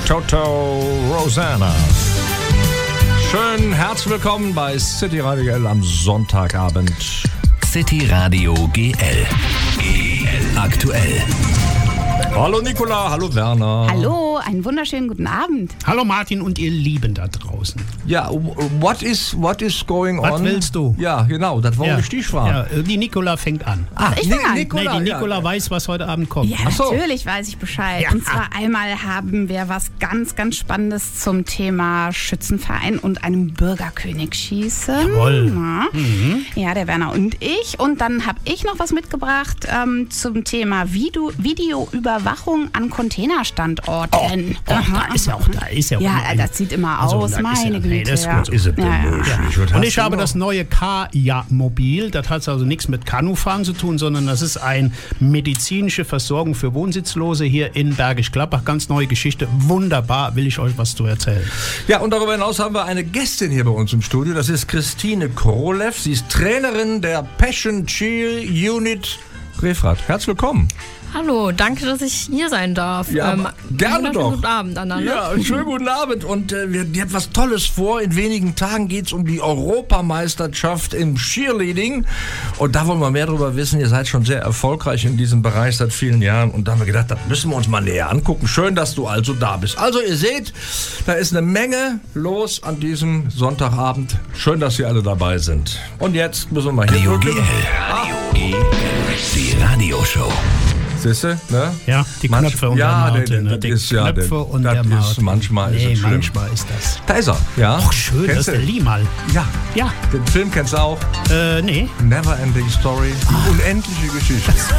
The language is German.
Toto Rosanna. Schön, herzlich willkommen bei City Radio GL am Sonntagabend. City Radio GL. Aktuell. Hallo Nicola, hallo Werner. Hallo, einen wunderschönen guten Abend. Hallo Martin und ihr Lieben da draußen. Ja, what is going on? Was willst du? Ja, genau, das war eine Stichfrage. Ja, die Nicola fängt an. Ich fang an. Die Nicola weiß, was heute Abend kommt. Ja, Ach so. natürlich weiß ich Bescheid. Ja. Und zwar einmal haben wir was ganz, ganz Spannendes zum Thema Schützenverein und einem Bürgerkönig schießen. Jawohl. Ja, der Werner und ich. Und dann habe ich noch was mitgebracht zum Thema Videoüberwachung an Containerstandorten. Da ist ja auch Ja, das sieht immer Also, aus, das ist meine ja- Güte. nee, das ist gut. Ist es denn möglich? Und ich habe das neue Kajak-Mobil. Das hat also nichts mit Kanufahren zu tun, sondern das ist eine medizinische Versorgung für Wohnsitzlose hier in Bergisch Gladbach. Ganz neue Geschichte. Wunderbar, will ich euch was zu erzählen. Ja, und darüber hinaus haben wir eine Gästin hier bei uns im Studio. Das ist Christine Krolev. Sie ist Trainerin der Passion Cheer Unit Grefrath. Herzlich willkommen. Hallo, danke, dass ich hier sein darf. Ja, gerne doch. Guten Abend, Anna. Ja, schönen guten Abend. Und die hat was Tolles vor. In wenigen Tagen geht es um die Europameisterschaft im Cheerleading. Und da wollen wir mehr darüber wissen. Ihr seid schon sehr erfolgreich in diesem Bereich seit vielen Jahren. Und da haben wir gedacht, das müssen wir uns mal näher angucken. Schön, dass du also da bist. Also ihr seht, da ist eine Menge los an diesem Sonntagabend. Schön, dass ihr alle dabei sind. Und jetzt müssen wir mal hier Radio drücken. GL. Die Radioshow. Siehste, ne? Ja, die Knöpfe und der Maute. das ist ja, manchmal ist es schlimm. Manchmal ist das. Da ist er, ja. Ach, schön, Kennst das ist du der den? Limal. Ja, Ja, den Film kennst du auch. nee. Never Ending Story. Die unendliche Geschichte.